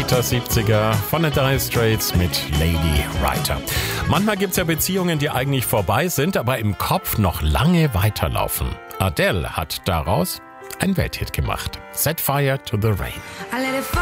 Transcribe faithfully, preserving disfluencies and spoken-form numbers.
später siebziger von den Dire Straits mit Lady Writer. Manchmal gibt es ja Beziehungen, die eigentlich vorbei sind, aber im Kopf noch lange weiterlaufen. Adele hat daraus einen Welthit gemacht. Set Fire to the Rain.